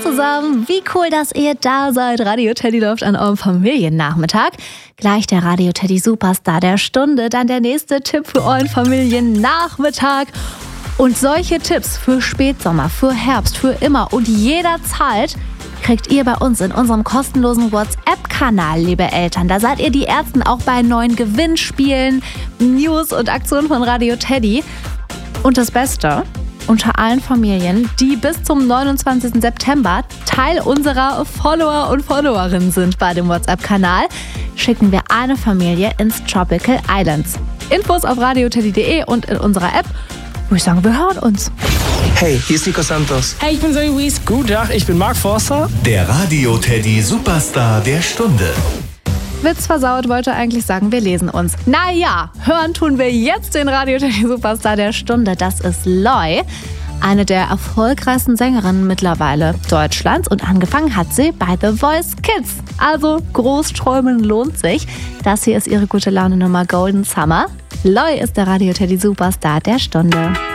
zusammen, wie cool, dass ihr da seid. Radio Teddy läuft an eurem Familiennachmittag. Gleich der Radio Teddy Superstar der Stunde, dann der nächste Tipp für euren Familiennachmittag. Und solche Tipps für Spätsommer, für Herbst, für immer und jederzeit kriegt ihr bei uns in unserem kostenlosen WhatsApp-Kanal, liebe Eltern. Da seid ihr die Ersten auch bei neuen Gewinnspielen, News und Aktionen von Radio Teddy. Und das Beste, unter allen Familien, die bis zum 29. September Teil unserer Follower und Followerinnen sind bei dem WhatsApp-Kanal, schicken wir eine Familie ins Tropical Islands. Infos auf radioteddy.de und in unserer App. Würde ich sagen, wir hören uns. Hey, hier ist Nico Santos. Hey, ich bin Zoe Wies. Guten Tag, ich bin Mark Forster. Der Radio Teddy Superstar der Stunde. Witz versaut wollte eigentlich sagen, wir lesen uns. Naja, hören tun wir jetzt den Radio Teddy Superstar der Stunde. Das ist Loi, eine der erfolgreichsten Sängerinnen mittlerweile Deutschlands. Und angefangen hat sie bei The Voice Kids. Also Großträumen lohnt sich. Das hier ist ihre gute Laune Nummer Golden Summer. Loi ist der Radio Teddy Superstar der Stunde.